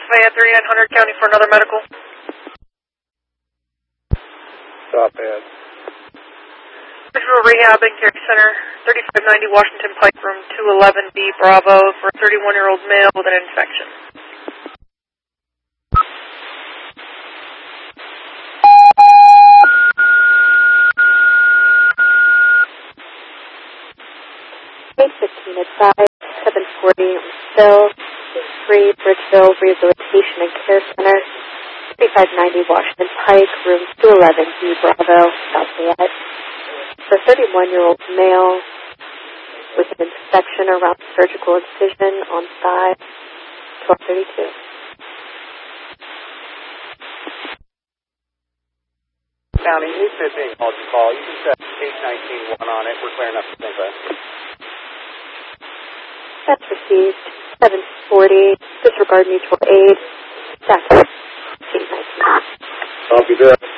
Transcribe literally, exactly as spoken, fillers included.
Lafayette thirty-nine hundred County for another medical. Stop ad. Visual Rehab and Care Center, thirty-five ninety Washington Pike, room two eleven B Bravo for a thirty-one-year-old male with an infection. eight fifteen advised, seven forty Bill, three Bridgeville Rehabilitation and Care Center, thirty-five ninety Washington Pike, room two eleven B Bravo, Lafayette. For a thirty-one-year-old male with an infection around surgical incision on thigh, twelve thirty-two. County, eight fifteen called your call. You can set eight nineteen one on it. We're clearing up the thing. That's received, seven forty, disregard mutual aid, status, eight nineteen. I'll be there.